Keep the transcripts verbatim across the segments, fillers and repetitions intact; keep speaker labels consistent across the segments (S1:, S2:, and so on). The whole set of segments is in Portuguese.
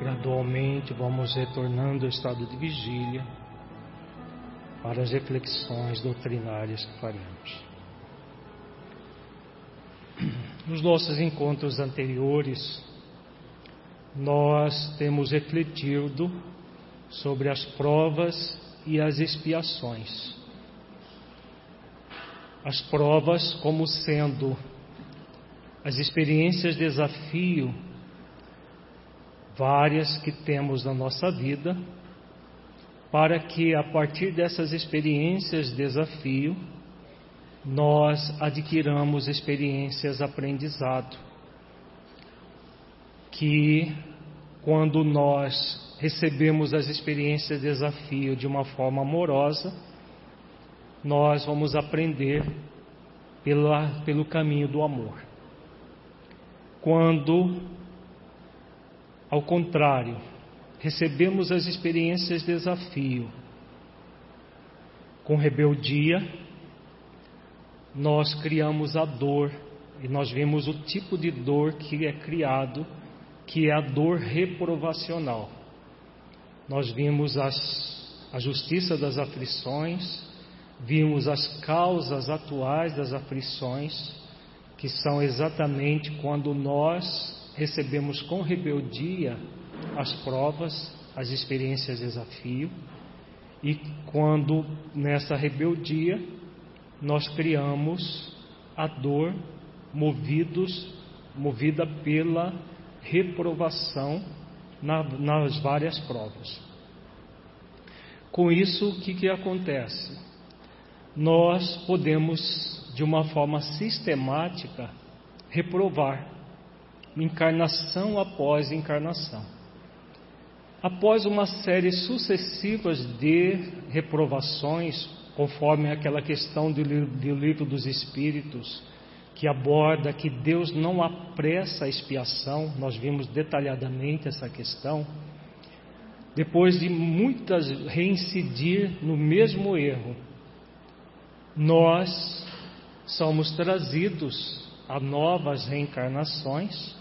S1: Gradualmente vamos retornando ao estado de vigília para as reflexões doutrinárias que faremos. Nos nossos encontros anteriores, nós temos refletido sobre as provas e as expiações. As provas como sendo as experiências de desafio várias que temos na nossa vida, para que a partir dessas experiências de desafio nós adquiramos experiências de aprendizado, que quando nós recebemos as experiências de desafio de uma forma amorosa, nós vamos aprender pela, pelo caminho do amor. Quando, ao contrário, recebemos as experiências de desafio com rebeldia, nós criamos a dor, e nós vimos o tipo de dor que é criado, que é a dor reprovacional. Nós vimos as, a justiça das aflições, vimos as causas atuais das aflições, que são exatamente quando nós recebemos com rebeldia as provas, as experiências de desafio, e quando nessa rebeldia nós criamos a dor movidos, movida pela reprovação na, nas várias provas. Com isso, o que, que acontece? Nós podemos, de uma forma sistemática, reprovar, encarnação após encarnação. Após uma série sucessiva de reprovações, conforme aquela questão do, do Livro dos Espíritos, que aborda que Deus não apressa a expiação, nós vimos detalhadamente essa questão. Depois de muitas reincidir no mesmo erro, nós somos trazidos a novas reencarnações,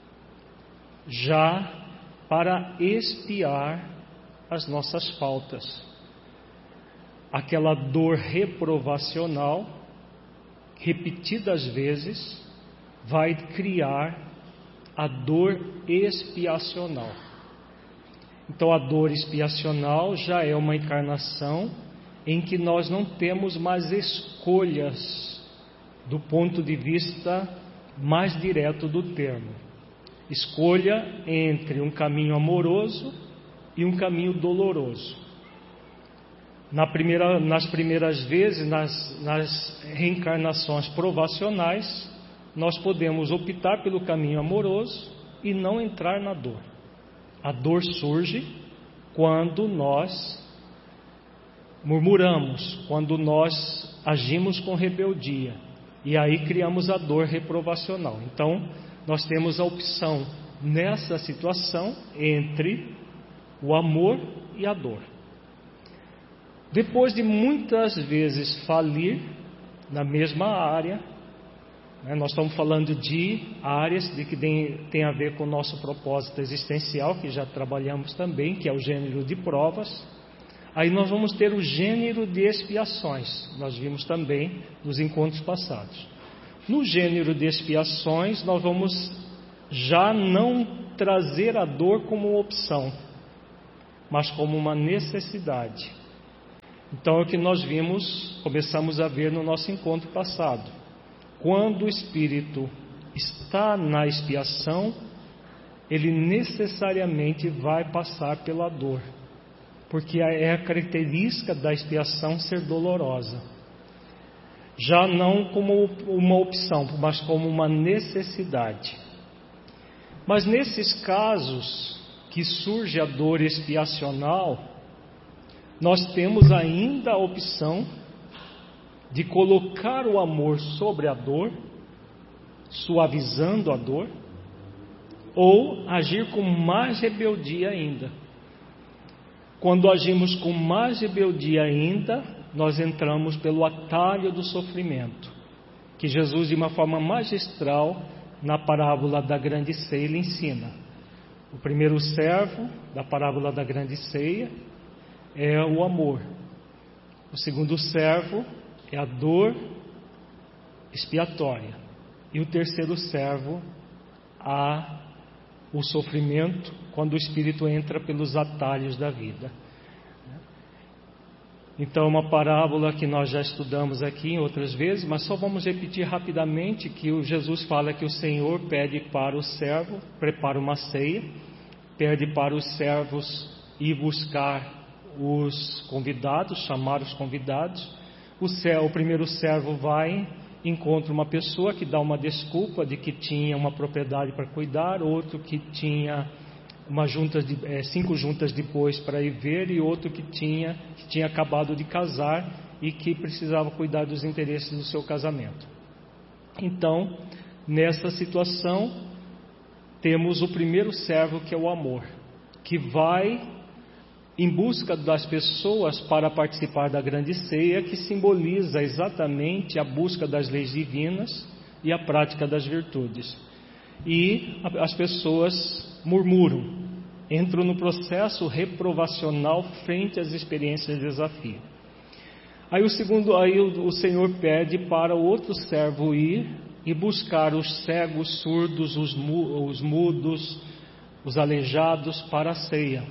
S1: já para expiar as nossas faltas. Aquela dor reprovacional, repetidas vezes, vai criar a dor expiacional. Então a dor expiacional já é uma encarnação em que nós não temos mais escolhas do ponto de vista mais direto do termo. Escolha entre um caminho amoroso e um caminho doloroso. Na primeira, nas primeiras vezes, nas, nas reencarnações provacionais, nós podemos optar pelo caminho amoroso e não entrar na dor. A dor surge quando nós murmuramos, quando nós agimos com rebeldia, e aí criamos a dor reprovacional. Então, nós temos a opção nessa situação entre o amor e a dor. Depois de muitas vezes falir na mesma área, né, nós estamos falando de áreas de que tem, tem a ver com o nosso propósito existencial, que já trabalhamos também, que é o gênero de provas. Aí nós vamos ter o gênero de expiações, nós vimos também nos encontros passados. No gênero de expiações, nós vamos já não trazer a dor como uma opção, mas como uma necessidade. Então é o que nós vimos, começamos a ver no nosso encontro passado. Quando o espírito está na expiação, ele necessariamente vai passar pela dor, porque é a característica da expiação ser dolorosa. Já não como uma opção, mas como uma necessidade. Mas nesses casos que surge a dor expiacional, nós temos ainda a opção de colocar o amor sobre a dor, suavizando a dor, ou agir com mais rebeldia ainda. Quando agimos com mais rebeldia ainda, nós entramos pelo atalho do sofrimento, que Jesus, de uma forma magistral, na parábola da grande ceia, ele ensina. O primeiro servo da parábola da grande ceia é o amor. O segundo servo é a dor expiatória. E o terceiro servo, a, o sofrimento, quando o espírito entra pelos atalhos da vida. Então, uma parábola que nós já estudamos aqui em outras vezes, mas só vamos repetir rapidamente que o Jesus fala que o Senhor pede para o servo, prepara uma ceia, pede para os servos ir buscar os convidados, chamar os convidados. O, servo, o primeiro servo vai, encontra uma pessoa que dá uma desculpa de que tinha uma propriedade para cuidar, outro que tinha uma junta de, é, cinco juntas depois para ir ver, e outro que tinha, que tinha acabado de casar e que precisava cuidar dos interesses do seu casamento. Então, nessa situação, temos o primeiro servo, que é o amor, que vai em busca das pessoas para participar da grande ceia, que simboliza exatamente a busca das leis divinas e a prática das virtudes. E as pessoas murmuram, entram no processo reprovacional frente às experiências de desafio. Aí o segundo, aí o, o Senhor pede para o outro servo ir e buscar os cegos, surdos, os, mu, os mudos, os aleijados para a ceia.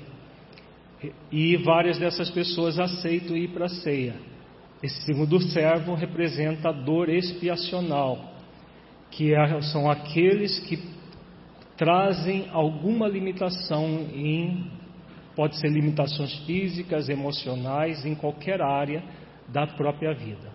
S1: E várias dessas pessoas aceitam ir para a ceia. Esse segundo servo representa a dor expiacional, que é, são aqueles que trazem alguma limitação em, pode ser limitações físicas, emocionais, em qualquer área da própria vida.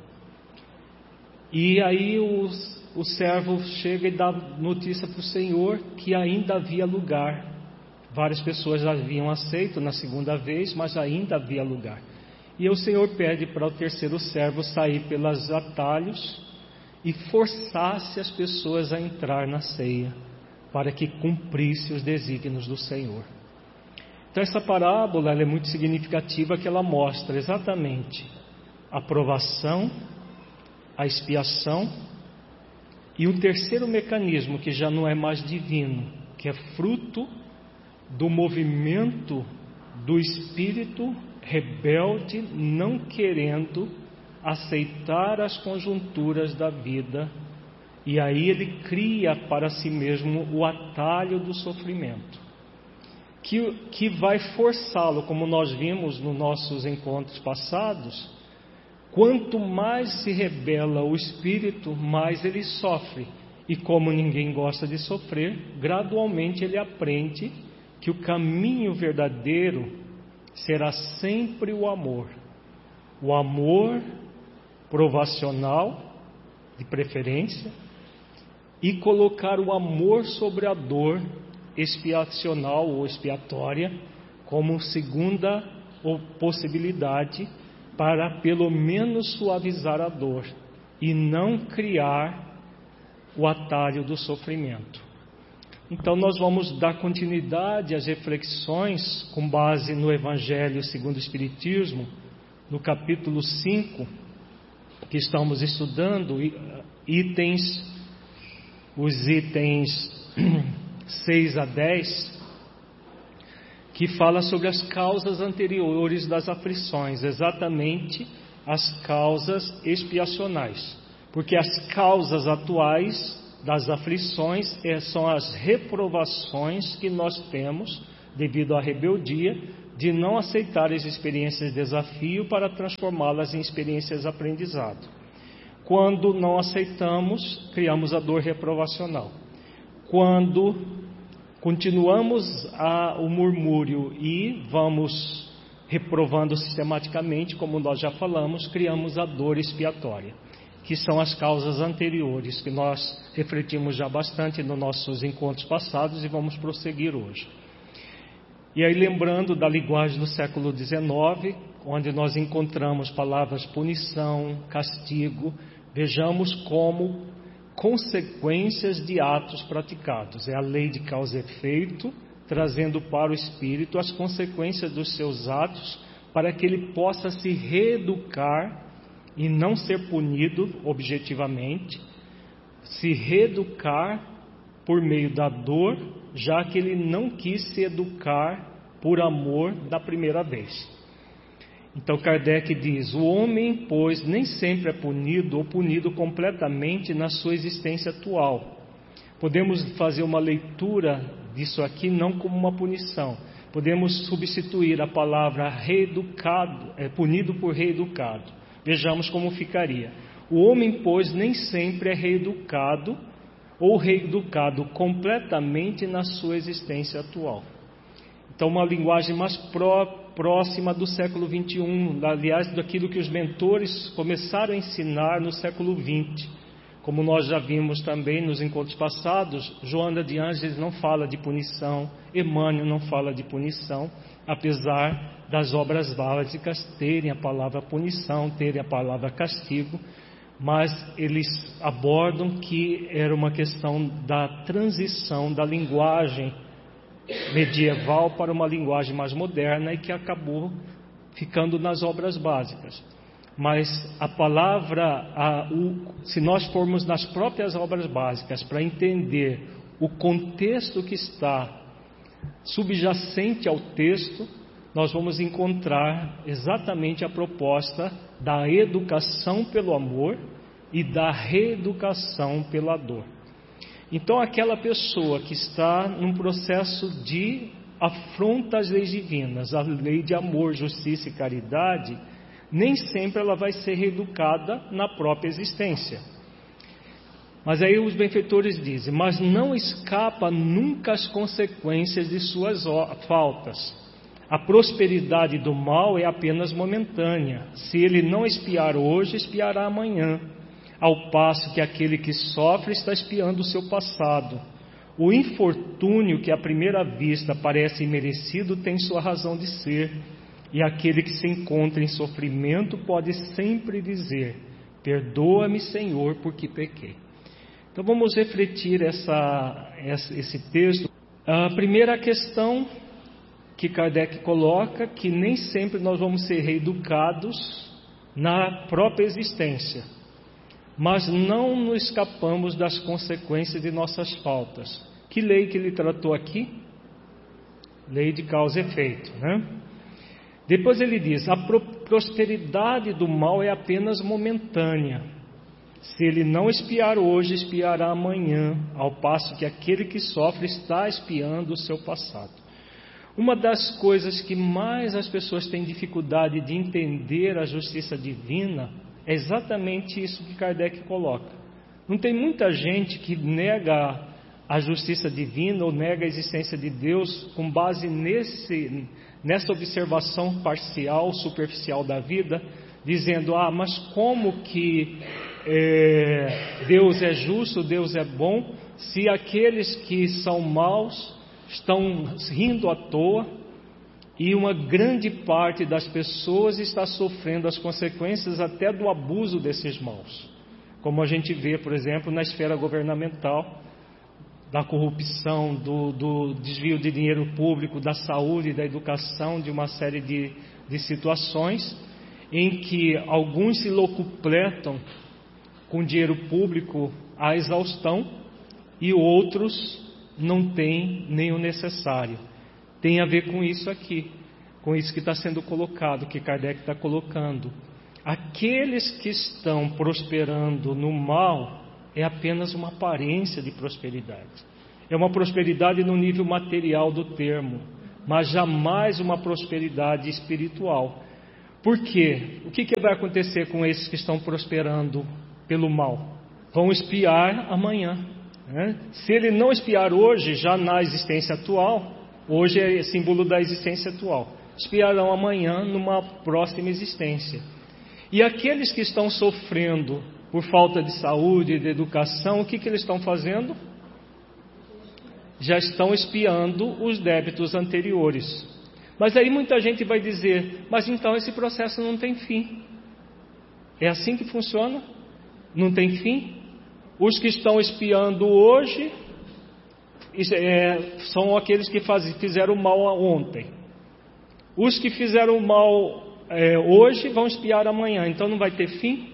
S1: E aí os, o servo chega e dá notícia para o Senhor que ainda havia lugar. Várias pessoas já haviam aceito na segunda vez, mas ainda havia lugar. E o Senhor pede para o terceiro servo sair pelos atalhos e forçasse as pessoas a entrar na ceia, para que cumprisse os desígnios do Senhor. Então essa parábola ela é muito significativa, que ela mostra exatamente a provação, a expiação e um terceiro mecanismo que já não é mais divino, que é fruto do movimento do espírito rebelde, não querendo aceitar as conjunturas da vida, e aí ele cria para si mesmo o atalho do sofrimento, que, que vai forçá-lo, como nós vimos nos nossos encontros passados. Quanto mais se rebela o espírito, mais ele sofre, e como ninguém gosta de sofrer, gradualmente ele aprende que o caminho verdadeiro será sempre o amor, o amor provacional, de preferência, e colocar o amor sobre a dor expiacional ou expiatória como segunda possibilidade para pelo menos suavizar a dor e não criar o atalho do sofrimento. Então nós vamos dar continuidade às reflexões com base no Evangelho segundo o Espiritismo, no capítulo cinco, que estamos estudando, itens, os itens seis a dez, que fala sobre as causas anteriores das aflições, exatamente as causas expiacionais, porque as causas atuais das aflições são as reprovações que nós temos devido à rebeldia de não aceitar as experiências de desafio para transformá-las em experiências de aprendizado. Quando não aceitamos, criamos a dor reprovacional. Quando continuamos a, o murmúrio e vamos reprovando sistematicamente, como nós já falamos, criamos a dor expiatória, que são as causas anteriores, que nós refletimos já bastante nos nossos encontros passados e vamos prosseguir hoje. E aí, lembrando da linguagem do século dezenove, onde nós encontramos palavras punição, castigo, vejamos como consequências de atos praticados. É a lei de causa e efeito, trazendo para o espírito as consequências dos seus atos, para que ele possa se reeducar e não ser punido objetivamente, se reeducar por meio da dor já que ele não quis se educar por amor da primeira vez. Então Kardec diz: o homem, pois, nem sempre é punido ou punido completamente na sua existência atual. Podemos fazer uma leitura disso aqui não como uma punição. Podemos substituir a palavra reeducado, é, punido por reeducado. Vejamos como ficaria. O homem, pois, nem sempre é reeducado ou reeducado completamente na sua existência atual. Então, uma linguagem mais pró, próxima do século vinte e um, aliás, daquilo que os mentores começaram a ensinar no século vinte. Como nós já vimos também nos encontros passados, Joana de Ângeles não fala de punição, Emmanuel não fala de punição, apesar das obras básicas terem a palavra punição, terem a palavra castigo, mas eles abordam que era uma questão da transição da linguagem medieval para uma linguagem mais moderna e que acabou ficando nas obras básicas. Mas a palavra, a, o, se nós formos nas próprias obras básicas para entender o contexto que está subjacente ao texto, nós vamos encontrar exatamente a proposta da educação pelo amor e da reeducação pela dor. Então, aquela pessoa que está num processo de afronta às leis divinas, a lei de amor, justiça e caridade, nem sempre ela vai ser reeducada na própria existência. Mas aí os benfeitores dizem: mas não escapa nunca às consequências de suas faltas. A prosperidade do mal é apenas momentânea. Se ele não espiar hoje, espiará amanhã. Ao passo que aquele que sofre está espiando o seu passado. O infortúnio que à primeira vista parece imerecido tem sua razão de ser. E aquele que se encontra em sofrimento pode sempre dizer: perdoa-me, Senhor, porque pequei. Então vamos refletir essa, esse texto. A primeira questão que Kardec coloca, que nem sempre nós vamos ser reeducados na própria existência, mas não nos escapamos das consequências de nossas faltas. Que lei que ele tratou aqui? Lei de causa e efeito, né? Depois ele diz: a prosperidade do mal é apenas momentânea. Se ele não espiar hoje, espiará amanhã, ao passo que aquele que sofre está espiando o seu passado. Uma das coisas que mais as pessoas têm dificuldade de entender a justiça divina é exatamente isso que Kardec coloca. Não tem muita gente que nega a justiça divina ou nega a existência de Deus com base nesse, nessa observação parcial, superficial da vida, dizendo: ah, mas como que é, Deus é justo, Deus é bom, se aqueles que são maus estão rindo à toa e uma grande parte das pessoas está sofrendo as consequências até do abuso desses maus, como a gente vê, por exemplo, na esfera governamental, da corrupção, do, do desvio de dinheiro público, da saúde, da educação, de uma série de, de situações em que alguns se locupletam com dinheiro público à exaustão e outros não tem nem o necessário. Tem a ver com isso aqui, com isso que está sendo colocado, que Kardec está colocando. Aqueles que estão prosperando no mal é apenas uma aparência de prosperidade. É uma prosperidade no nível material do termo, mas jamais uma prosperidade espiritual. Por quê? O que, que vai acontecer com esses que estão prosperando pelo mal? Vão espiar amanhã. Se ele não espiar hoje, já na existência atual, hoje é símbolo da existência atual, espiarão amanhã numa próxima existência. E aqueles que estão sofrendo por falta de saúde e de educação, o que, que eles estão fazendo? Já estão espiando os débitos anteriores. Mas aí muita gente vai dizer: mas então esse processo não tem fim. É assim que funciona? Não tem fim? Os que estão espiando hoje é, são aqueles que faz, fizeram mal ontem. Os que fizeram mal é, hoje vão espiar amanhã. Então não vai ter fim?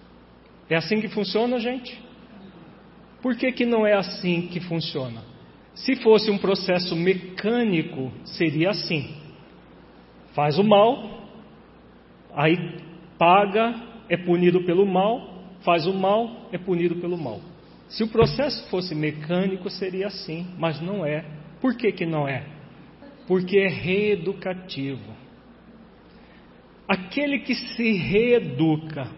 S1: É assim que funciona, gente? Por que que não é assim que funciona? Se fosse um processo mecânico, seria assim: faz o mal, aí paga, é punido pelo mal, faz o mal, é punido pelo mal. Se o processo fosse mecânico, seria assim, mas não é. Por que que não é? Porque é reeducativo. Aquele que se reeduca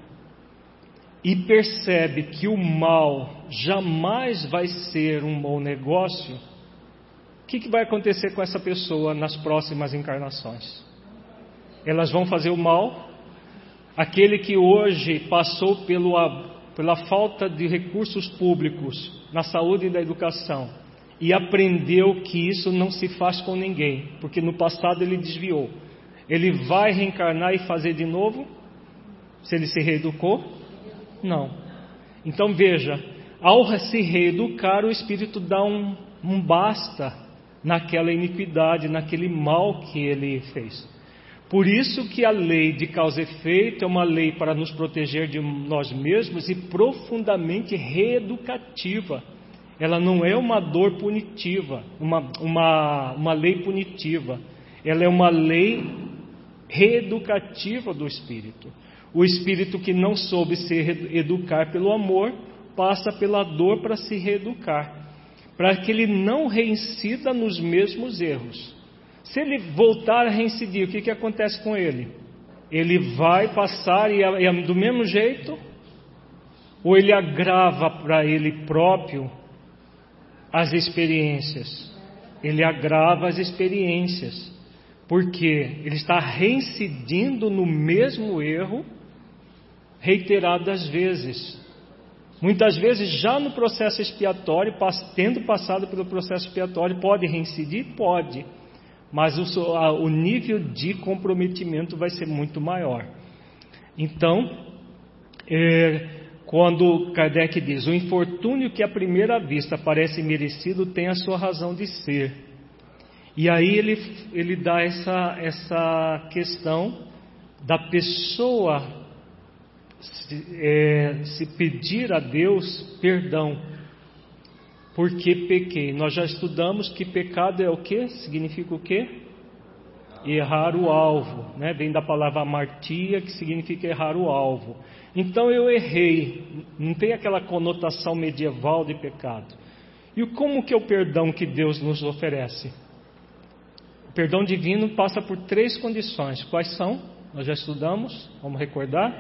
S1: e percebe que o mal jamais vai ser um bom negócio, o que, que vai acontecer com essa pessoa nas próximas encarnações? Elas vão fazer o mal. Aquele que hoje passou pelo, pela falta de recursos públicos na saúde e na educação e aprendeu que isso não se faz com ninguém, porque no passado ele desviou, ele vai reencarnar e fazer de novo? Se ele se reeducou? Não. Então veja, ao se reeducar, o espírito dá um, um basta naquela iniquidade, naquele mal que ele fez. Por isso que a lei de causa e efeito é uma lei para nos proteger de nós mesmos e profundamente reeducativa. Ela não é uma dor punitiva, uma, uma, uma lei punitiva. Ela é uma lei reeducativa do espírito. O espírito que não soube se educar pelo amor, passa pela dor para se reeducar, para que ele não reincida nos mesmos erros. Se ele voltar a reincidir, o que, que acontece com ele? Ele vai passar e é do mesmo jeito? Ou ele agrava para ele próprio as experiências? Ele agrava as experiências, porque ele está reincidindo no mesmo erro reiteradas vezes. Muitas vezes já no processo expiatório, tendo passado pelo processo expiatório, pode reincidir? Pode. Mas o, o nível de comprometimento vai ser muito maior. Então, é, quando Kardec diz: o infortúnio que à primeira vista parece merecido tem a sua razão de ser. E aí ele, ele dá essa, essa questão da pessoa se, é, se pedir a Deus perdão, porque pequei. Nós já estudamos que pecado é o que? Significa o que? Errar o alvo, né? Vem da palavra amartia, que significa errar o alvo. Então eu errei, não tem aquela conotação medieval de pecado. E como que é o perdão que Deus nos oferece? O perdão divino passa por três condições. Quais são? Nós já estudamos, vamos recordar?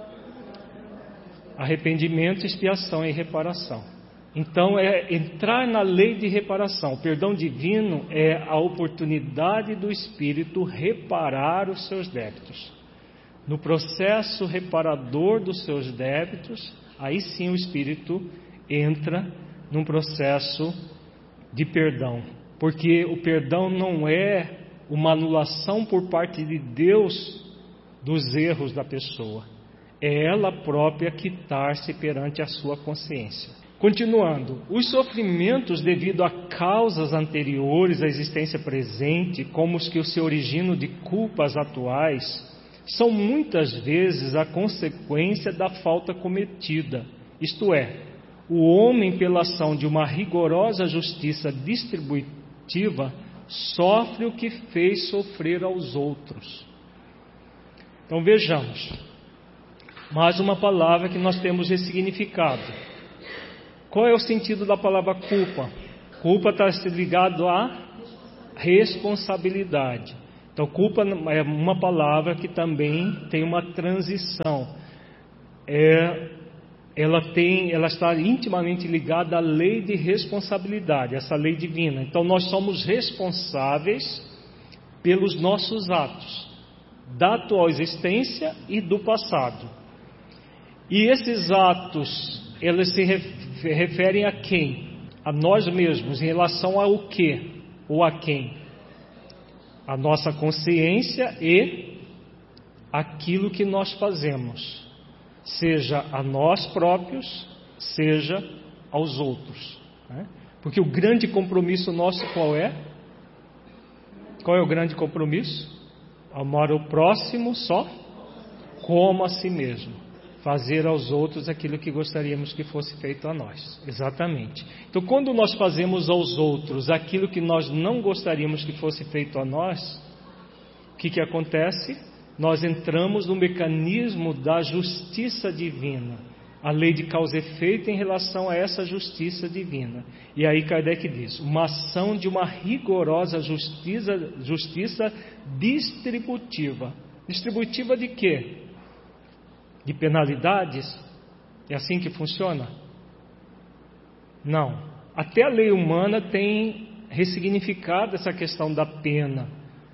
S1: Arrependimento, expiação e reparação. Então é entrar na lei de reparação. O perdão divino é a oportunidade do espírito reparar os seus débitos. No processo reparador dos seus débitos, aí sim o espírito entra num processo de perdão. Porque o perdão não é uma anulação por parte de Deus dos erros da pessoa. É ela própria quitar-se perante a sua consciência. Continuando, os sofrimentos devido a causas anteriores à existência presente, como os que se originam de culpas atuais, são muitas vezes a consequência da falta cometida. Isto é, o homem, pela ação de uma rigorosa justiça distributiva, sofre o que fez sofrer aos outros. Então vejamos, mais uma palavra que nós temos ressignificado. Qual é o sentido da palavra culpa? Culpa está ligado à responsabilidade. Então, culpa é uma palavra que também tem uma transição. É, ela, tem, ela está intimamente ligada à lei de responsabilidade, essa lei divina. Então, nós somos responsáveis pelos nossos atos, da atual existência e do passado. E esses atos, eles se referem a quem? A nós mesmos, em relação ao que? Ou a quem? A nossa consciência e aquilo que nós fazemos, seja a nós próprios, seja aos outros, né? Porque o grande compromisso nosso qual é? Qual é o grande compromisso? Amar o próximo só como a si mesmo. fazer aos outros aquilo que gostaríamos que fosse feito a nós. Exatamente. Então, quando nós fazemos aos outros aquilo que nós não gostaríamos que fosse feito a nós, o que que acontece? Nós entramos no mecanismo da justiça divina, a lei de causa e efeito em relação a essa justiça divina. E aí Kardec diz, uma ação de uma rigorosa justiça, justiça distributiva. Distributiva de quê? De penalidades? É assim que funciona? Não. Até a lei humana tem ressignificado essa questão da pena.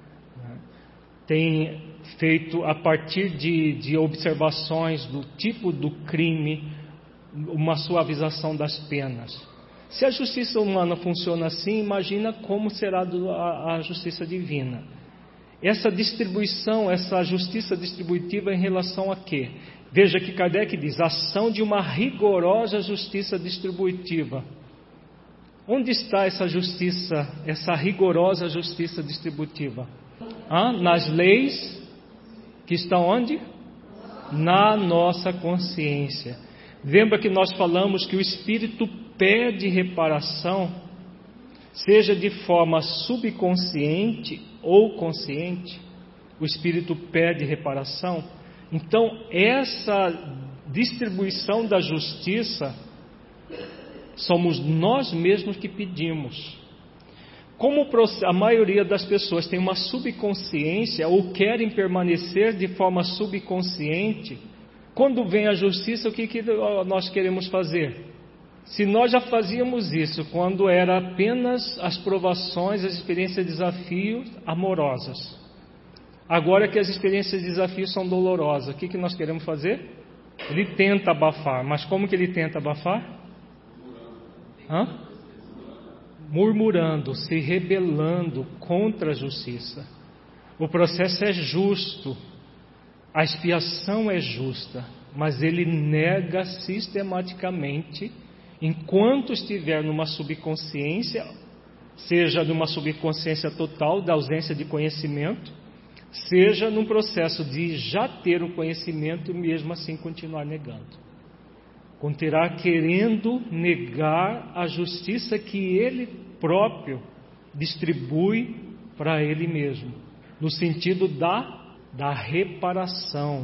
S1: Tem feito, a partir de, de observações do tipo do crime, uma suavização das penas. Se a justiça humana funciona assim, imagina como será a, a justiça divina. Essa distribuição, essa justiça distributiva em relação a quê? Veja que Kardec diz, ação de uma rigorosa justiça distributiva. Onde está essa justiça, essa rigorosa justiça distributiva? Ah, nas leis que estão onde? Na nossa consciência. Lembra que nós falamos que o Espírito pede reparação, seja de forma subconsciente ou consciente, o Espírito pede reparação. Então, essa distribuição da justiça, somos nós mesmos que pedimos. Como a maioria das pessoas tem uma subconsciência ou querem permanecer de forma subconsciente, quando vem a justiça, o que, que nós queremos fazer? Se nós já fazíamos isso quando era apenas as provações, as experiências de desafio amorosas, agora que as experiências de desafio são dolorosas, o que, que nós queremos fazer? Ele tenta abafar, mas como que ele tenta abafar? Hã? Murmurando, se rebelando contra a justiça. O processo é justo, a expiação é justa, mas ele nega sistematicamente, enquanto estiver numa subconsciência, seja numa subconsciência total, da ausência de conhecimento, seja num processo de já ter o conhecimento e mesmo assim continuar negando. Continuará querendo negar a justiça que ele próprio distribui para ele mesmo, no sentido da, da reparação.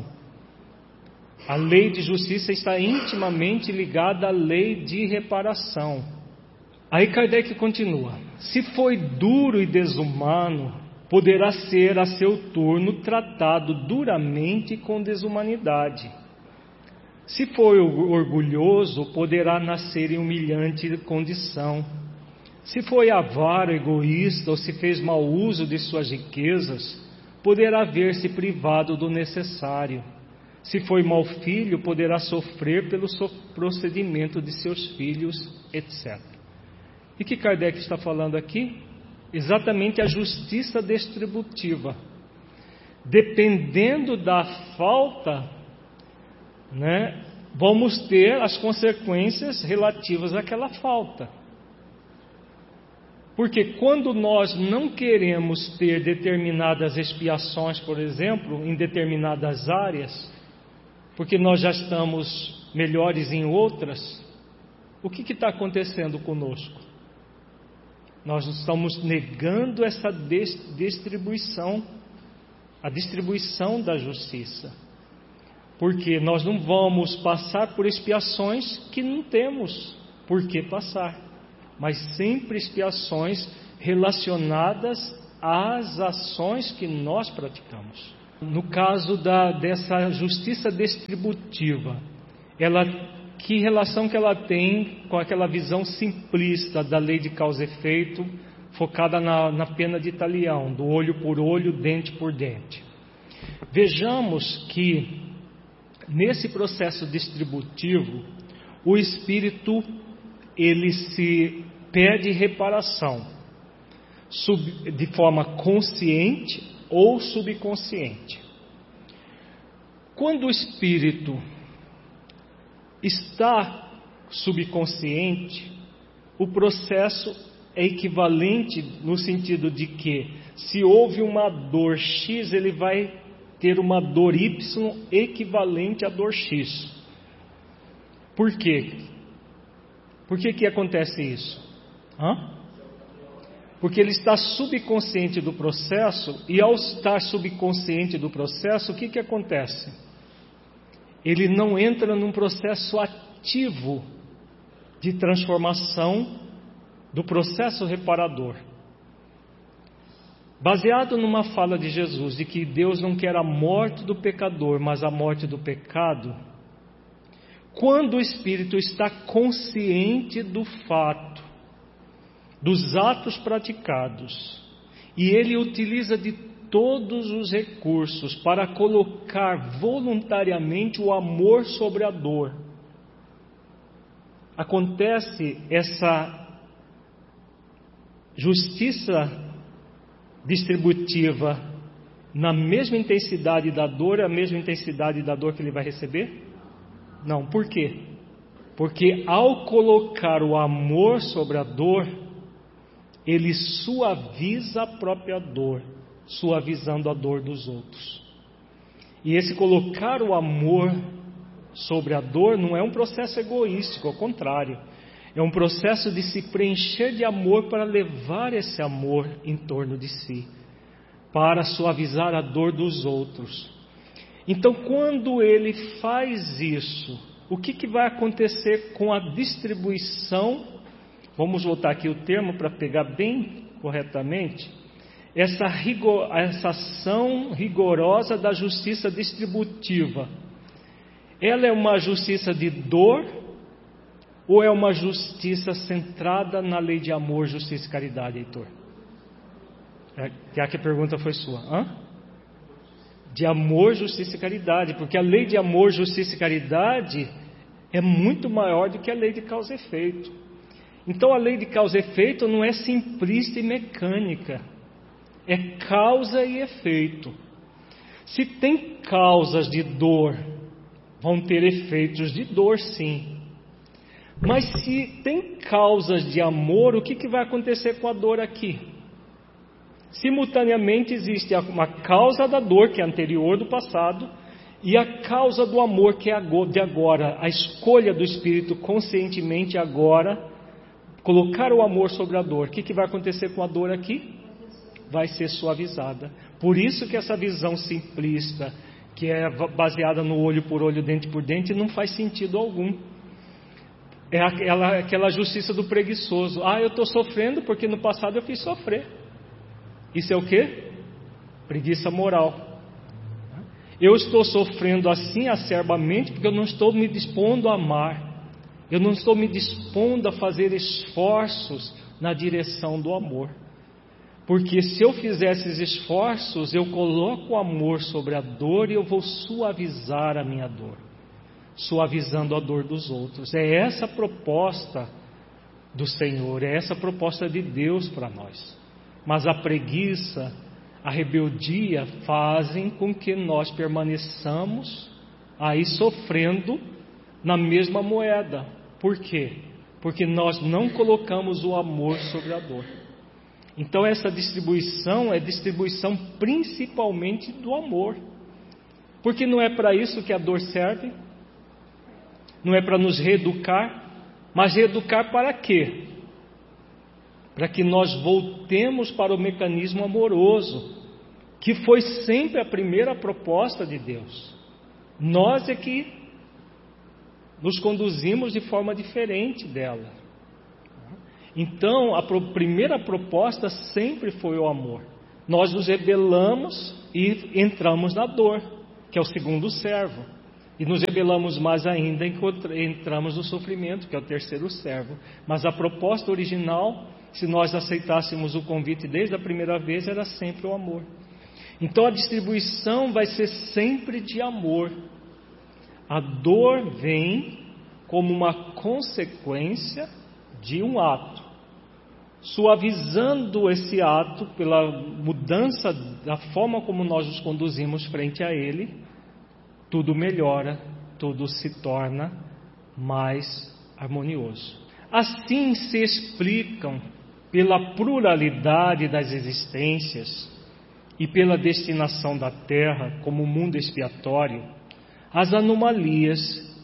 S1: A lei de justiça está intimamente ligada à lei de reparação. Aí Kardec continua: se foi duro e desumano, poderá ser a seu turno tratado duramente com desumanidade. Se foi orgulhoso, poderá nascer em humilhante condição. Se foi avaro, egoísta ou se fez mau uso de suas riquezas, poderá ver-se privado do necessário. Se foi mau filho, poderá sofrer pelo procedimento de seus filhos, etcétera. E que Kardec está falando aqui? Exatamente a justiça distributiva. Dependendo da falta, né, vamos ter as consequências relativas àquela falta. Porque quando nós não queremos ter determinadas expiações, por exemplo, em determinadas áreas, porque nós já estamos melhores em outras, o que está acontecendo conosco? Nós estamos negando essa distribuição, a distribuição da justiça. Porque nós não vamos passar por expiações que não temos por que passar, mas sempre expiações relacionadas às ações que nós praticamos. No caso da, dessa justiça distributiva, ela, que relação que ela tem com aquela visão simplista da lei de causa e efeito, focada na, na pena de talião, do olho por olho, dente por dente? Vejamos que nesse processo distributivo, o espírito ele se pede reparação sub, de forma consciente ou subconsciente. Quando o espírito está subconsciente, o processo é equivalente no sentido de que, se houve uma dor X, ele vai ter uma dor Y equivalente à dor X. Por quê? Por que que acontece isso? Hã? Porque ele está subconsciente do processo, e ao estar subconsciente do processo, o que que acontece? Ele não entra num processo ativo de transformação do processo reparador. Baseado numa fala de Jesus de que Deus não quer a morte do pecador, mas a morte do pecado, quando o espírito está consciente do fato, dos atos praticados, e ele utiliza de todos os recursos para colocar voluntariamente o amor sobre a dor, acontece essa justiça distributiva na mesma intensidade da dor, a mesma intensidade da dor que ele vai receber? Não, por quê? Porque ao colocar o amor sobre a dor, ele suaviza a própria dor, suavizando a dor dos outros. E esse colocar o amor sobre a dor não é um processo egoístico, ao contrário, é um processo de se preencher de amor para levar esse amor em torno de si, para suavizar a dor dos outros. Então, quando ele faz isso, o que, que vai acontecer com a distribuição? Vamos voltar aqui o termo para pegar bem corretamente. Essa, rigor, essa ação rigorosa da justiça distributiva, ela é uma justiça de dor ou é uma justiça centrada na lei de amor, justiça e caridade, Heitor? É, já que a pergunta foi sua. Hã? De amor, justiça e caridade, porque a lei de amor, justiça e caridade é muito maior do que a lei de causa e efeito. Então a lei de causa e efeito não é simplista e mecânica, é causa e efeito. Se tem causas de dor, vão ter efeitos de dor, sim. Mas se tem causas de amor, o que, que vai acontecer com a dor aqui? Simultaneamente existe uma causa da dor, que é anterior do passado, e a causa do amor, que é de agora. A escolha do Espírito conscientemente agora, colocar o amor sobre a dor. O que, que vai acontecer com a dor aqui? Vai ser suavizada. Por isso que essa visão simplista, que é baseada no olho por olho, dente por dente, não faz sentido algum. É aquela, aquela justiça do preguiçoso. Ah, eu estou sofrendo porque no passado eu fiz sofrer. Isso é o quê? Preguiça moral. Eu estou sofrendo assim acerbamente porque eu não estou me dispondo a amar. Eu não estou me dispondo a fazer esforços na direção do amor. Porque se eu fizer esses esforços, eu coloco o amor sobre a dor e eu vou suavizar a minha dor, suavizando a dor dos outros. É essa a proposta do Senhor, é essa a proposta de Deus para nós. Mas a preguiça, a rebeldia fazem com que nós permaneçamos aí sofrendo na mesma moeda. Por quê? Porque nós não colocamos o amor sobre a dor. Então essa distribuição é distribuição principalmente do amor. Porque não é para isso que a dor serve, não é para nos reeducar, mas reeducar para quê? Para que nós voltemos para o mecanismo amoroso, que foi sempre a primeira proposta de Deus. Nós é que nos conduzimos de forma diferente dela. Então, a primeira proposta sempre foi o amor. Nós nos rebelamos e entramos na dor, que é o segundo servo. E nos rebelamos mais ainda e entramos no sofrimento, que é o terceiro servo. Mas a proposta original, se nós aceitássemos o convite desde a primeira vez, era sempre o amor. Então a distribuição vai ser sempre de amor. A dor vem como uma consequência de um ato. Suavizando esse ato pela mudança da forma como nós nos conduzimos frente a ele, tudo melhora, tudo se torna mais harmonioso. Assim se explicam, pela pluralidade das existências e pela destinação da Terra como mundo expiatório, as anomalias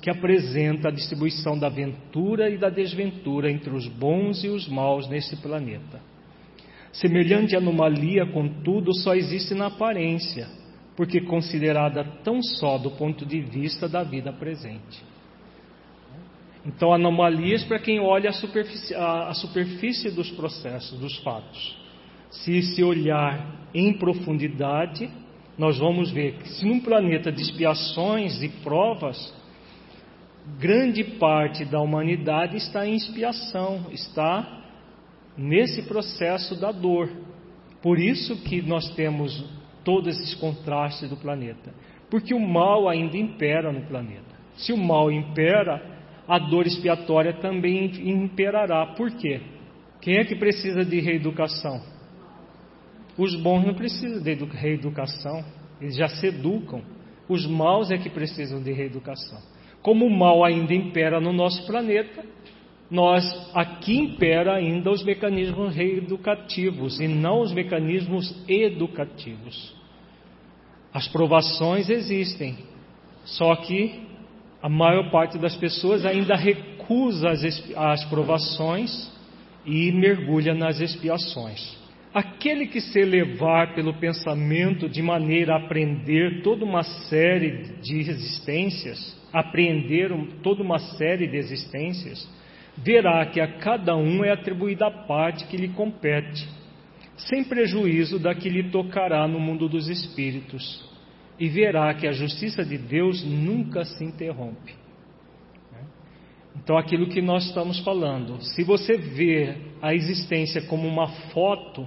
S1: que apresenta a distribuição da ventura e da desventura entre os bons e os maus nesse planeta. Semelhante anomalia, contudo, só existe na aparência, porque considerada tão só do ponto de vista da vida presente. Então, anomalias para quem olha a superfície, a, a superfície dos processos, dos fatos. Se se olhar em profundidade, nós vamos ver que se num planeta de expiações e provas, grande parte da humanidade está em expiação, está nesse processo da dor. Por isso que nós temos todos esses contrastes do planeta, porque o mal ainda impera no planeta. Se o mal impera, a dor expiatória também imperará. Por quê? Quem é que precisa de reeducação? Os bons não precisam de reeducação, eles já se educam. Os maus é que precisam de reeducação. Como o mal ainda impera no nosso planeta, nós aqui impera ainda os mecanismos reeducativos e não os mecanismos educativos. As provações existem, só que a maior parte das pessoas ainda recusa as, as provações e mergulha nas expiações. Aquele que se elevar pelo pensamento de maneira a aprender toda uma série de existências, apreender toda uma série de existências, verá que a cada um é atribuída a parte que lhe compete, sem prejuízo da que lhe tocará no mundo dos espíritos, e verá que a justiça de Deus nunca se interrompe. Então, aquilo que nós estamos falando, se você vê a existência como uma foto,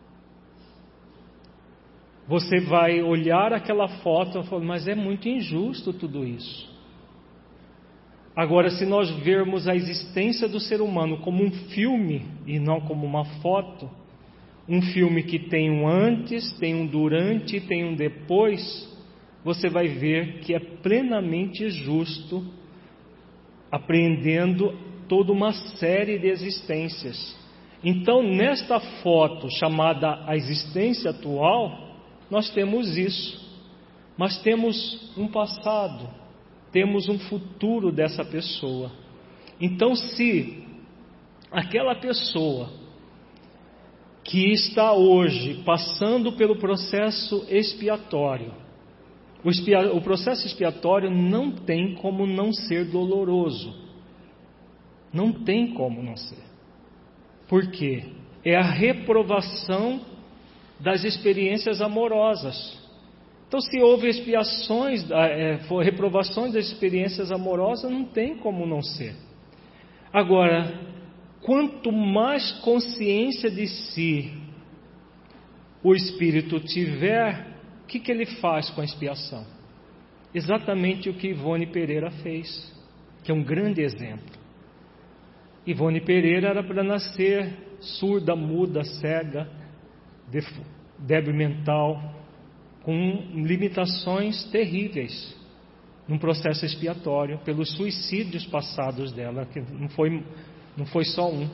S1: você vai olhar aquela foto e falar, mas é muito injusto tudo isso. Agora, se nós vermos a existência do ser humano como um filme e não como uma foto, um filme que tem um antes, tem um durante e tem um depois, você vai ver que é plenamente justo, apreendendo toda uma série de existências. Então, nesta foto chamada a existência atual, nós temos isso, mas temos um passado, temos um futuro dessa pessoa. Então, se aquela pessoa que está hoje passando pelo processo expiatório, o, expia, o processo expiatório não tem como não ser doloroso, não tem como não ser. Por quê? É a reprovação das experiências amorosas. Então, se houve expiações, é, reprovações das experiências amorosas, não tem como não ser. Agora, quanto mais consciência de si o espírito tiver, o que, que ele faz com a expiação? Exatamente o que Ivone Pereira fez, que é um grande exemplo. Ivone Pereira era para nascer surda, muda, cega, débil mental, com limitações terríveis num processo expiatório pelos suicídios passados dela, que não foi, não foi só um.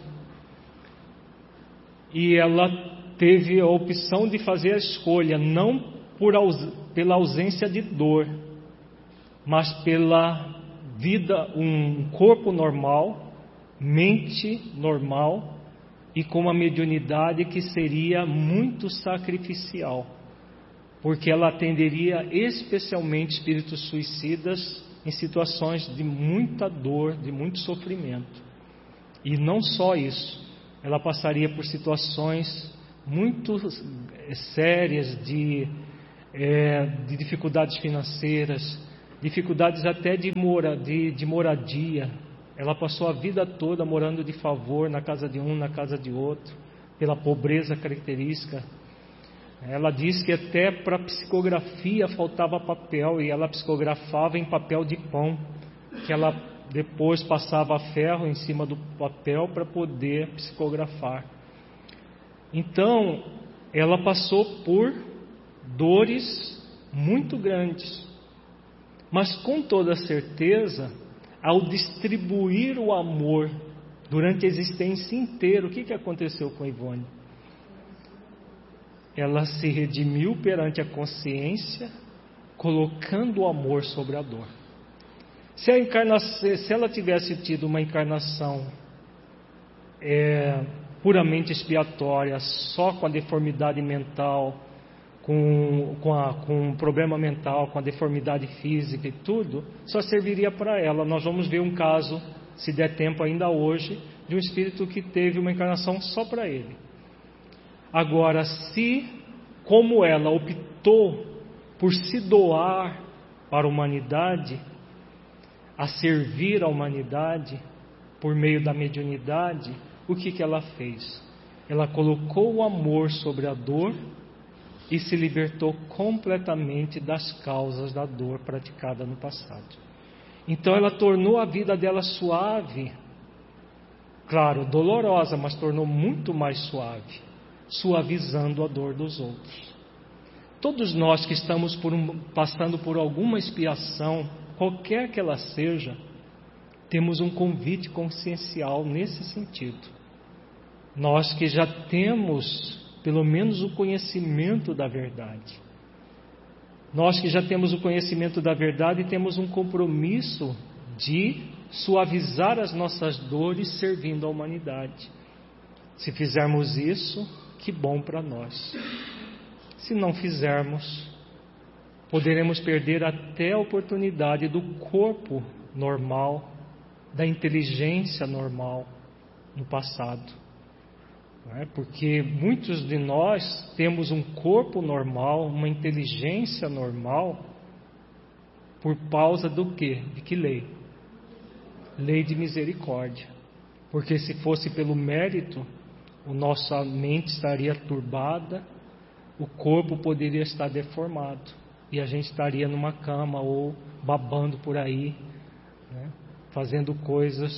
S1: E ela teve a opção de fazer a escolha não por, pela ausência de dor, mas pela vida, um corpo normal, mente normal e com uma mediunidade que seria muito sacrificial, porque ela atenderia especialmente espíritos suicidas em situações de muita dor, de muito sofrimento. E não só isso, ela passaria por situações muito sérias de, é, de dificuldades financeiras, dificuldades até de, mora, de, de moradia. Ela passou a vida toda morando de favor na casa de um, na casa de outro, pela pobreza característica. Ela diz que até para psicografia faltava papel, e ela psicografava em papel de pão, que ela depois passava ferro em cima do papel para poder psicografar. Então, ela passou por dores muito grandes, mas com toda certeza, ao distribuir o amor durante a existência inteira, o que, que aconteceu com Ivone? Ela se redimiu perante a consciência, colocando o amor sobre a dor. Se, a encarnação, se ela tivesse tido uma encarnação é, puramente expiatória, só com a deformidade mental, com, com, a, com um problema mental, com a deformidade física e tudo, só serviria para ela. Nós vamos ver um caso, se der tempo ainda hoje, de um espírito que teve uma encarnação só para ele. Agora, se, como ela optou por se doar para a humanidade, a servir a humanidade por meio da mediunidade, o que, que ela fez? Ela colocou o amor sobre a dor e se libertou completamente das causas da dor praticada no passado. Então ela tornou a vida dela suave, claro, dolorosa, mas tornou muito mais suave, suavizando a dor dos outros. Todos nós que estamos por um, passando por alguma expiação, qualquer que ela seja, temos um convite consciencial nesse sentido. Nós que já temos pelo menos o conhecimento da verdade. Nós que já temos o conhecimento da verdade, temos um compromisso de suavizar as nossas dores servindo a humanidade. Se fizermos isso, que bom para nós. Se não fizermos, poderemos perder até a oportunidade do corpo normal, da inteligência normal no passado. Não é? Porque muitos de nós temos um corpo normal, uma inteligência normal, por causa do quê? De que lei? Lei de misericórdia. Porque se fosse pelo mérito, a nossa mente estaria turbada, o corpo poderia estar deformado e a gente estaria numa cama ou babando por aí, né? Fazendo coisas,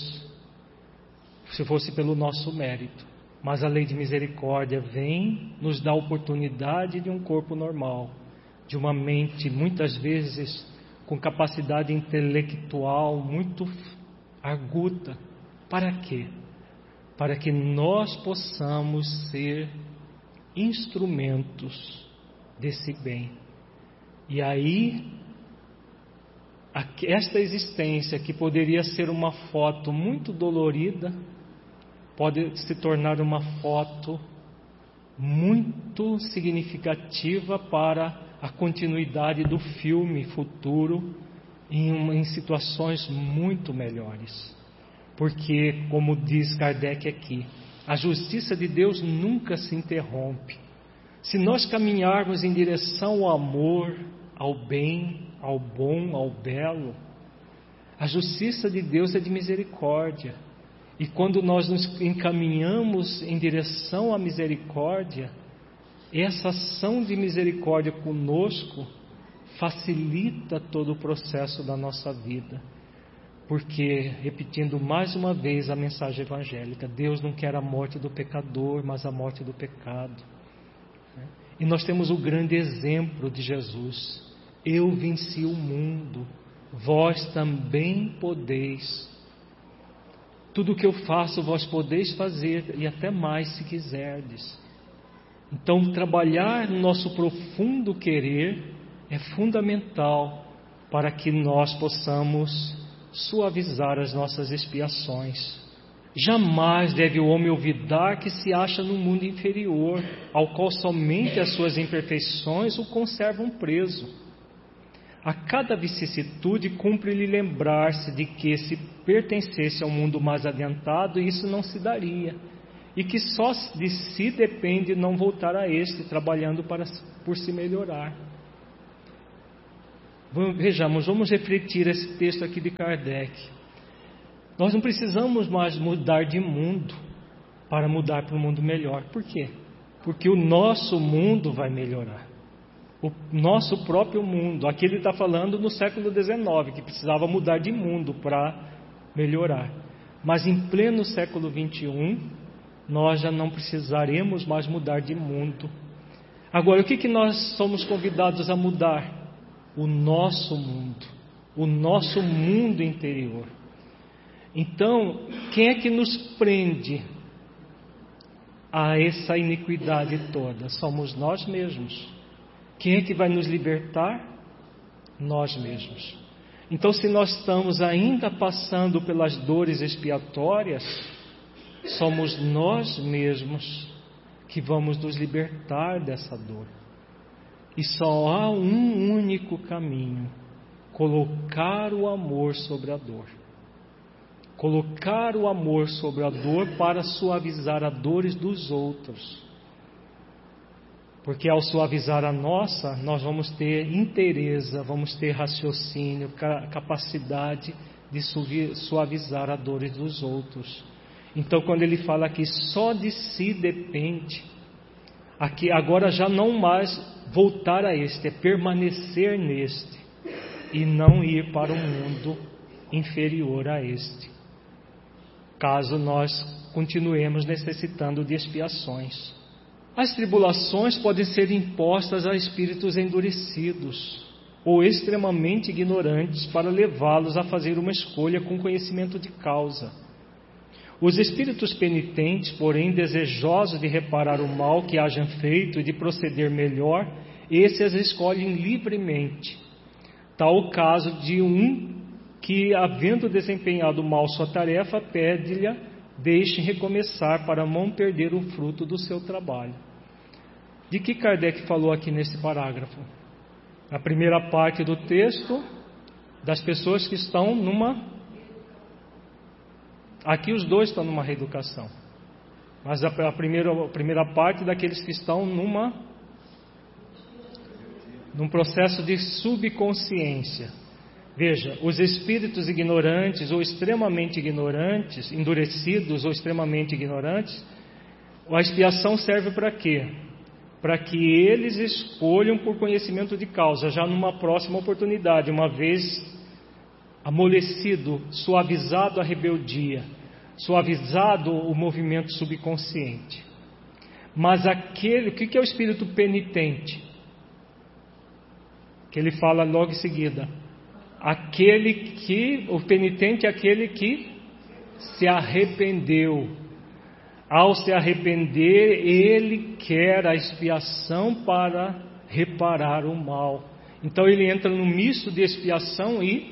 S1: se fosse pelo nosso mérito. Mas a lei de misericórdia vem nos dar a oportunidade de um corpo normal, de uma mente muitas vezes com capacidade intelectual muito aguda. Para quê? Para que nós possamos ser instrumentos desse bem. E aí, esta existência que poderia ser uma foto muito dolorida, pode se tornar uma foto muito significativa para a continuidade do filme futuro em, uma, em situações muito melhores. Porque, como diz Kardec aqui, a justiça de Deus nunca se interrompe. Se nós caminharmos em direção ao amor, ao bem, ao bom, ao belo, a justiça de Deus é de misericórdia. E quando nós nos encaminhamos em direção à misericórdia, essa ação de misericórdia conosco facilita todo o processo da nossa vida. Porque, repetindo mais uma vez a mensagem evangélica, Deus não quer a morte do pecador, mas a morte do pecado. E nós temos o grande exemplo de Jesus. Eu venci o mundo, vós também podeis. Tudo o que eu faço, vós podeis fazer, e até mais se quiserdes. Então, trabalhar no nosso profundo querer é fundamental para que nós possamos suavizar as nossas expiações. Jamais deve o homem olvidar que se acha no mundo inferior, ao qual somente as suas imperfeições o conservam preso. A cada vicissitude cumpre-lhe lembrar-se de que se pertencesse ao mundo mais adiantado, isso não se daria, e que só de si depende não voltar a este, trabalhando para, por se melhorar. Vejamos, vamos refletir esse texto aqui de Kardec. Nós não precisamos mais mudar de mundo para mudar para um mundo melhor. Por quê? Porque o nosso mundo vai melhorar. O nosso próprio mundo. Aqui ele está falando no século dezenove, que precisava mudar de mundo para melhorar. Mas em pleno século vinte e um, nós já não precisaremos mais mudar de mundo. Agora, o que, que nós somos convidados a mudar? O nosso mundo. O nosso mundo interior. Então, quem é que nos prende a essa iniquidade toda? Somos nós mesmos. Quem é que vai nos libertar? Nós mesmos. Então, se nós estamos ainda passando pelas dores expiatórias, somos nós mesmos que vamos nos libertar dessa dor. E só há um único caminho: colocar o amor sobre a dor. Colocar o amor sobre a dor para suavizar as dores dos outros. Porque ao suavizar a nossa, nós vamos ter inteireza, vamos ter raciocínio, capacidade de suavizar as dores dos outros. Então, quando ele fala aqui, só de si depende, aqui agora já não mais voltar a este, é permanecer neste e não ir para o mundo inferior a este, caso nós continuemos necessitando de expiações. As tribulações podem ser impostas a espíritos endurecidos ou extremamente ignorantes para levá-los a fazer uma escolha com conhecimento de causa. Os espíritos penitentes, porém desejosos de reparar o mal que hajam feito e de proceder melhor, esses escolhem livremente. Tal o caso de um que, havendo desempenhado mal sua tarefa, pede-lhe deixe recomeçar para não perder o fruto do seu trabalho. De que Kardec falou aqui nesse parágrafo? Na primeira parte do texto, das pessoas que estão numa... Aqui os dois estão numa reeducação. Mas a primeira, a primeira parte daqueles que estão numa... num processo de subconsciência. Veja, os espíritos ignorantes ou extremamente ignorantes, endurecidos ou extremamente ignorantes, a expiação serve para quê? Para que eles escolham por conhecimento de causa, já numa próxima oportunidade, uma vez amolecido, suavizado a rebeldia, suavizado o movimento subconsciente. Mas aquele, o que é o espírito penitente? Que ele fala logo em seguida. Aquele que, o penitente é aquele que se arrependeu. Ao se arrepender, ele quer a expiação para reparar o mal. Então ele entra no misto de expiação e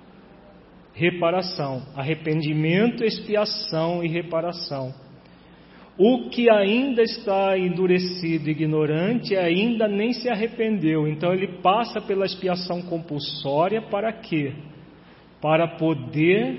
S1: reparação. Arrependimento, expiação e reparação. O que ainda está endurecido, ignorante, ainda nem se arrependeu. Então ele passa pela expiação compulsória para quê? Para poder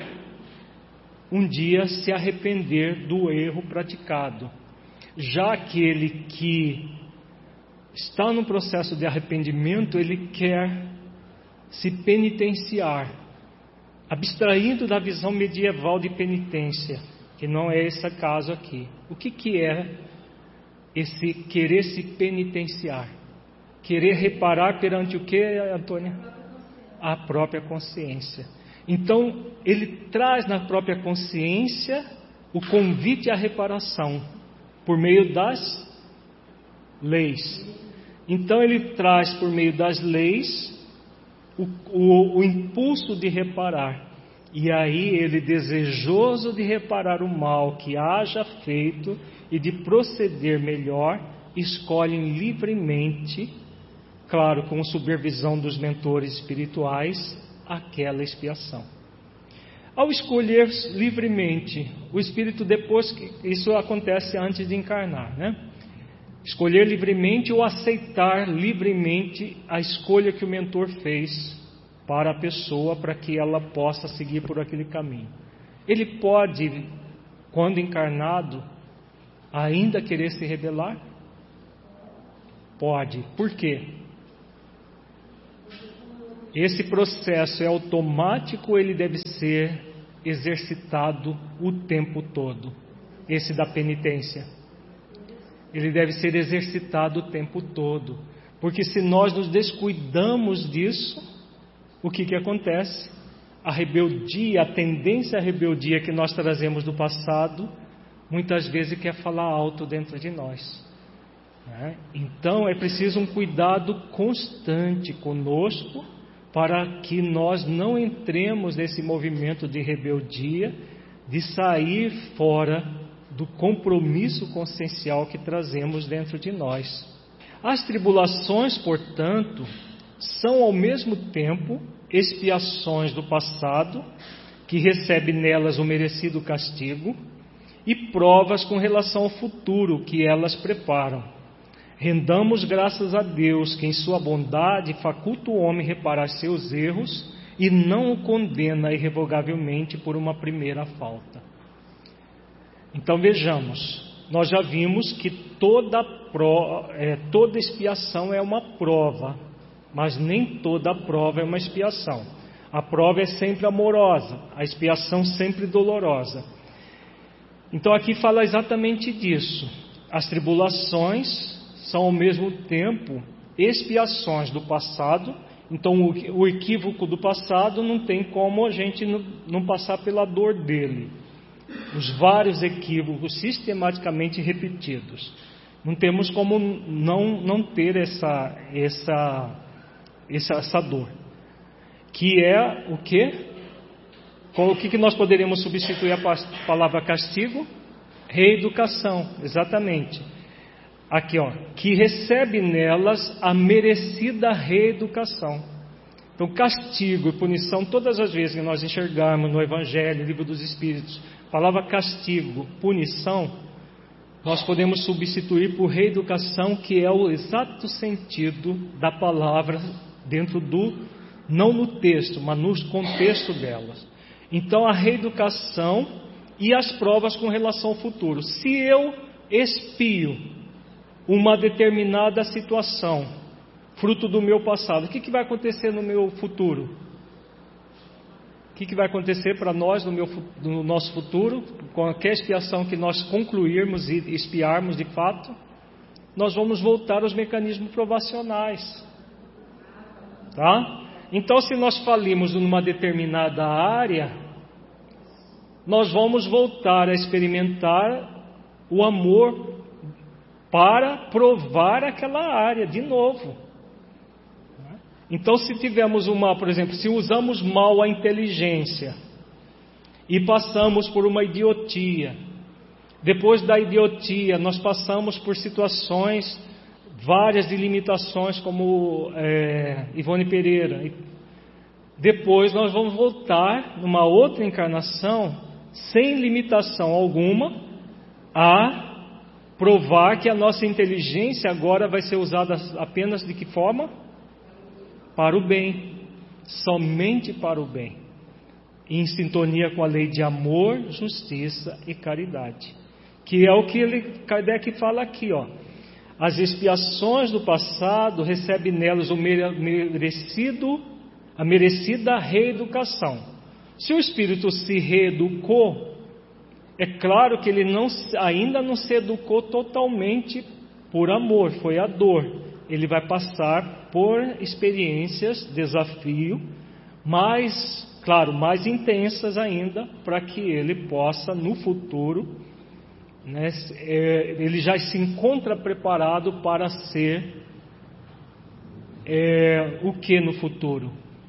S1: um dia se arrepender do erro praticado. Já aquele que está no processo de arrependimento, ele quer se penitenciar, abstraindo da visão medieval de penitência, que não é esse caso aqui. O que, que é esse querer se penitenciar? Querer reparar perante o que, Antônia? A própria consciência. Então, ele traz na própria consciência o convite à reparação, por meio das leis. Então, ele traz por meio das leis o, o, o impulso de reparar. E aí, ele, desejoso de reparar o mal que haja feito e de proceder melhor, escolhe livremente, claro, com supervisão dos mentores espirituais, aquela expiação. Ao escolher livremente, o espírito depois, que isso acontece antes de encarnar, né? Escolher livremente ou aceitar livremente a escolha que o mentor fez para a pessoa, para que ela possa seguir por aquele caminho. Ele pode, quando encarnado, ainda querer se rebelar? Pode. Por quê? Esse processo é automático ou ele deve ser exercitado o tempo todo? Esse da penitência. Ele deve ser exercitado o tempo todo. Porque se nós nos descuidamos disso, o que que acontece? A rebeldia, a tendência à rebeldia que nós trazemos do passado, muitas vezes quer falar alto dentro de nós. Né? Então é preciso um cuidado constante conosco, para que nós não entremos nesse movimento de rebeldia, de sair fora do compromisso consciencial que trazemos dentro de nós. As tribulações, portanto, são ao mesmo tempo expiações do passado, que recebe nelas o merecido castigo, e provas com relação ao futuro que elas preparam. Rendamos graças a Deus, que em sua bondade faculta o homem reparar seus erros e não o condena irrevogavelmente por uma primeira falta. Então vejamos, nós já vimos que toda, pro, é, toda expiação é uma prova, mas nem toda prova é uma expiação. A prova é sempre amorosa, a expiação sempre dolorosa. Então aqui fala exatamente disso. As tribulações são ao mesmo tempo expiações do passado. Então o equívoco do passado não tem como a gente não passar pela dor dele. Os vários equívocos sistematicamente repetidos. Não temos como não, não ter essa, essa, essa, essa dor. Que é o quê? Com o que, que nós poderíamos substituir a palavra castigo? Reeducação, exatamente. Aqui, ó, que recebe nelas a merecida reeducação. Então, castigo e punição, todas as vezes que nós enxergarmos no Evangelho, no Livro dos Espíritos, a palavra castigo, punição, nós podemos substituir por reeducação, que é o exato sentido da palavra dentro do, não no texto, mas no contexto delas. Então, a reeducação e as provas com relação ao futuro. Se eu expio uma determinada situação, fruto do meu passado, o que, que vai acontecer no meu futuro? O que, que vai acontecer para nós no, meu, no nosso futuro? Com qualquer expiação que nós concluirmos e expiarmos de fato, nós vamos voltar aos mecanismos provacionais. Tá? Então, se nós falimos numa determinada área, nós vamos voltar a experimentar o amor para provar aquela área de novo. Então, se tivermos uma, por exemplo, se usamos mal a inteligência e passamos por uma idiotia, depois da idiotia nós passamos por situações várias de limitações, como é, Ivone Pereira. Depois nós vamos voltar numa outra encarnação, sem limitação alguma, a provar que a nossa inteligência agora vai ser usada apenas de que forma? Para o bem, somente para o bem, em sintonia com a lei de amor, justiça e caridade, que é o que ele, Kardec fala aqui, ó. As expiações do passado recebem nelas o merecido, a merecida reeducação. Se o espírito se reeducou, é claro que ele não, ainda não se educou totalmente por amor, foi a dor. Ele vai passar por experiências, desafio, mais, claro, mais intensas ainda, para que ele possa, no futuro, né, é, ele já se encontra preparado para ser é, o que no futuro?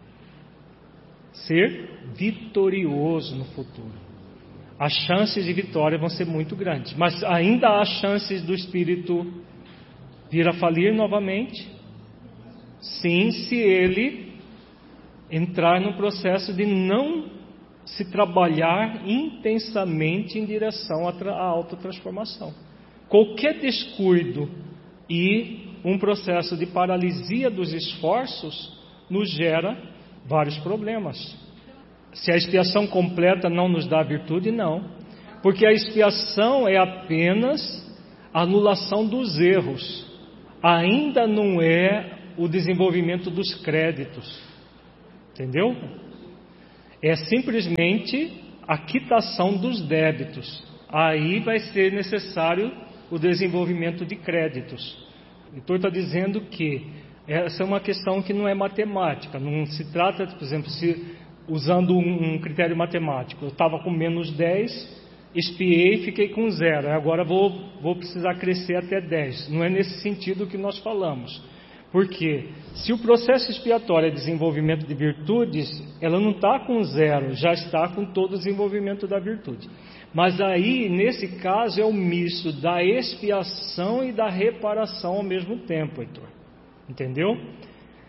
S1: Ser vitorioso no futuro. As chances de vitória vão ser muito grandes, mas ainda há chances do espírito vir a falir novamente, sim, se ele entrar no processo de não se trabalhar intensamente em direção à autotransformação. Qualquer descuido e um processo de paralisia dos esforços nos gera vários problemas. Se a expiação completa não nos dá virtude, não, porque a expiação é apenas a anulação dos erros, ainda não é o desenvolvimento dos créditos, entendeu? É simplesmente a quitação dos débitos. Aí vai ser necessário o desenvolvimento de créditos. O autor está dizendo que essa é uma questão que não é matemática. Não se trata, por exemplo, se usando um critério matemático, eu estava com menos dez, expiei e fiquei com zero. Agora vou, vou precisar crescer até dez. Não é nesse sentido que nós falamos. Porque se o processo expiatório é desenvolvimento de virtudes, ela não está com zero, já está com todo o desenvolvimento da virtude. Mas aí, nesse caso, é o misto da expiação e da reparação ao mesmo tempo, Heitor. Entendeu?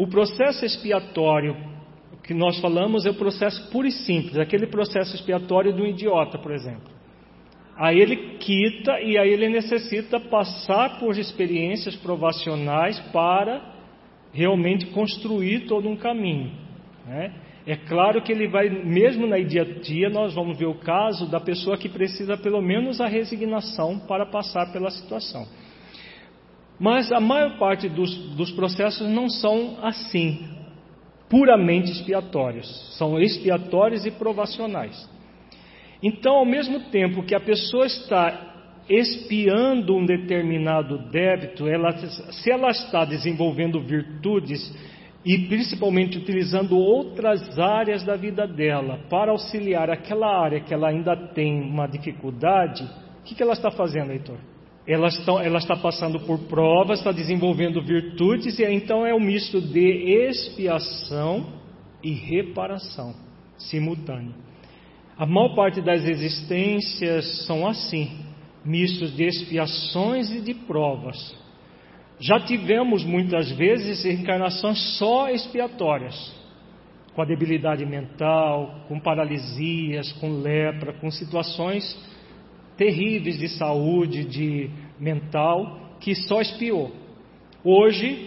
S1: O processo expiatório que nós falamos é o processo puro e simples, aquele processo expiatório do idiota, por exemplo. Aí ele quita e aí ele necessita passar por experiências provacionais para realmente construir todo um caminho, né? É claro que ele vai, mesmo na idiotia, nós vamos ver o caso da pessoa que precisa pelo menos a resignação para passar pela situação. Mas a maior parte dos, dos processos não são assim, puramente expiatórios. São expiatórios e provacionais. Então, ao mesmo tempo que a pessoa está expiando um determinado débito, ela, se ela está desenvolvendo virtudes e principalmente utilizando outras áreas da vida dela para auxiliar aquela área que ela ainda tem uma dificuldade, o que, que ela está fazendo, Heitor? Ela está, ela está passando por provas, está desenvolvendo virtudes, e então é um misto de expiação e reparação simultâneo. A maior parte das existências são assim, mistos de expiações e de provas. Já tivemos muitas vezes encarnações só expiatórias, com a debilidade mental, com paralisias, com lepra, com situações terríveis de saúde, de mental, que só expiou. Hoje,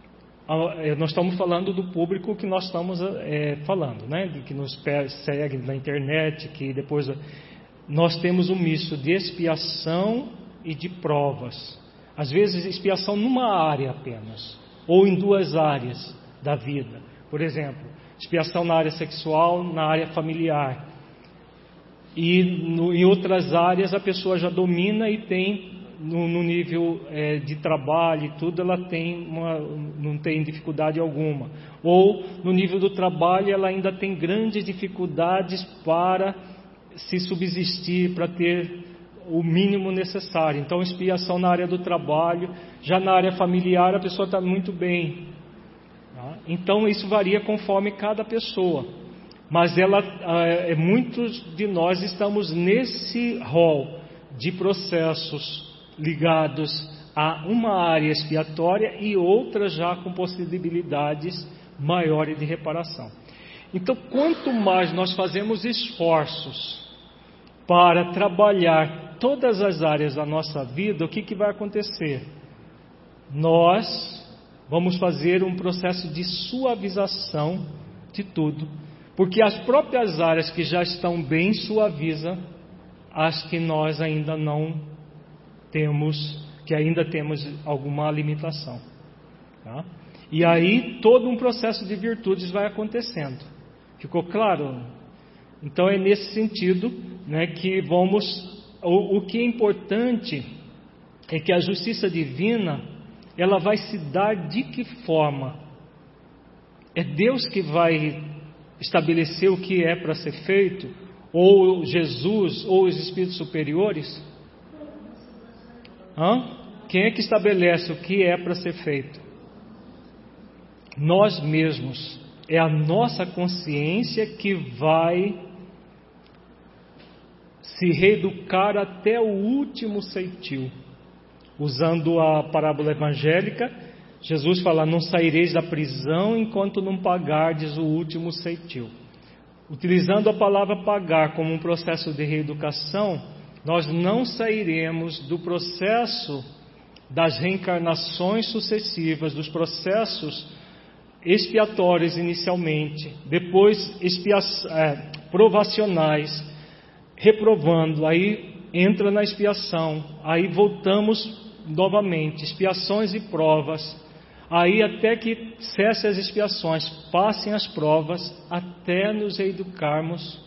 S1: nós estamos falando do público que nós estamos é, falando, né? De que nos segue na internet, que depois nós temos um misto de expiação e de provas. Às vezes expiação numa área apenas, ou em duas áreas da vida. Por exemplo, expiação na área sexual, na área familiar. E no, em outras áreas a pessoa já domina e tem, no, no nível é, de trabalho e tudo, ela tem uma, não tem dificuldade alguma. Ou no nível do trabalho ela ainda tem grandes dificuldades para se subsistir, para ter o mínimo necessário. Então, expiação na área do trabalho. Já na área familiar a pessoa está muito bem, tá? Então isso varia conforme cada pessoa, mas ela, é, muitos de nós estamos nesse rol de processos ligados a uma área expiatória e outras já com possibilidades maiores de reparação. Então, quanto mais nós fazemos esforços para trabalhar todas as áreas da nossa vida, o que, que vai acontecer? Nós vamos fazer um processo de suavização de tudo, porque as próprias áreas que já estão bem suavizam as que nós ainda não temos, que ainda temos alguma limitação, tá? E aí todo um processo de virtudes vai acontecendo. Ficou claro? Então é nesse sentido, né, que vamos... O, o que é importante é que a justiça divina, ela vai se dar de que forma? É Deus que vai estabelecer o que é para ser feito? Ou Jesus, ou os espíritos superiores? Hã? Quem é que estabelece o que é para ser feito? Nós mesmos. É a nossa consciência que vai se reeducar até o último ceitil. Usando a parábola evangélica, Jesus fala: não saireis da prisão enquanto não pagardes o último ceitil. Utilizando a palavra pagar como um processo de reeducação, nós não sairemos do processo das reencarnações sucessivas, dos processos expiatórios inicialmente, depois expia- é, provacionais, reprovando, aí entra na expiação, aí voltamos novamente, expiações e provas, aí até que cessem as expiações, passem as provas, até nos educarmos